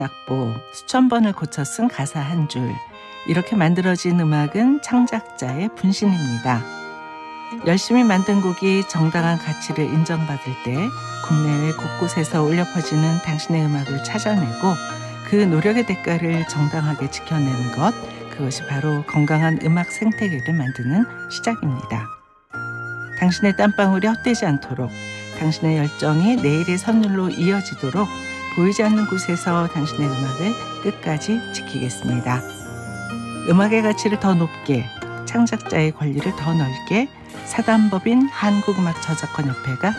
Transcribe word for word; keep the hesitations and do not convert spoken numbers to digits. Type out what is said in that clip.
악보, 수천 번을 고쳐 쓴 가사 한 줄, 이렇게 만들어진 음악은 창작자의 분신입니다. 열심히 만든 곡이 정당한 가치를 인정받을 때 국내외 곳곳에서 울려 퍼지는 당신의 음악을 찾아내고 그 노력의 대가를 정당하게 지켜내는 것, 그것이 바로 건강한 음악 생태계를 만드는 시작입니다. 당신의 땀방울이 헛되지 않도록, 당신의 열정이 내일의 선율로 이어지도록 보이지 않는 곳에서 당신의 음악을 끝까지 지키겠습니다. 음악의 가치를 더 높게, 창작자의 권리를 더 넓게 사단법인 한국음악저작권협회가